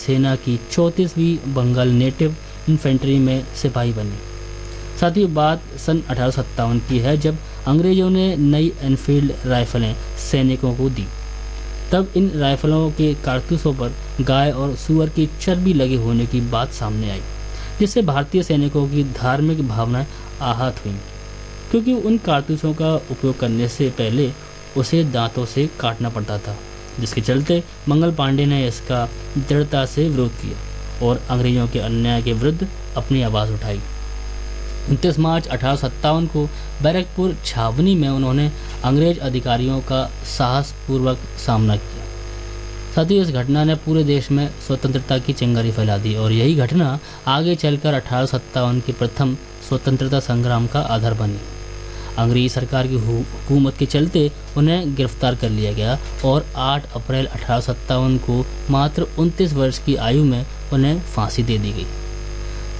सेना की 34वीं Bengal native infantry में सिपाही बने। साथ ही बात सन 1857 की है, जब अंग्रेजों ने नई एनफील्ड राइफलें सैनिकों को दी। तब इन राइफलों के कारतूसों पर गाय और सूअर की चर्बी लगे होने की बात सामने आई, जिससे भारतीय सैनिकों की धार्मिक भावनाएं आहत हुईं, क्योंकि उन कारतूसों का उपयोग करने से पहले उसे दांतों से काटना पड़ता था, जिसके चलते मंगल पांडे ने इसका दृढ़ता से विरोध किया और अंग्रेजों के अन्याय के विरुद्ध अपनी आवाज़ उठाई। 29 मार्च 1857 को बैरकपुर छावनी में उन्होंने अंग्रेज अधिकारियों का साहसपूर्वक सामना किया। साथ ही इस घटना ने पूरे देश में स्वतंत्रता की चिंगारी फैला दी और यही घटना आगे चलकर 1857 के प्रथम स्वतंत्रता संग्राम का आधार बनी। अंग्रेजी सरकार की हुकूमत के चलते उन्हें गिरफ्तार कर लिया गया और 8 अप्रैल 1857 को मात्र 29 वर्ष की आयु में उन्हें फांसी दे दी गई।